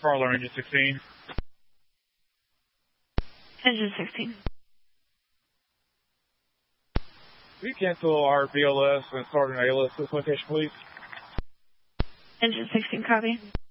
Farlow, engine 16. Engine 16. Will you cancel our BLS and start an ALS this location, please? Engine 16, copy.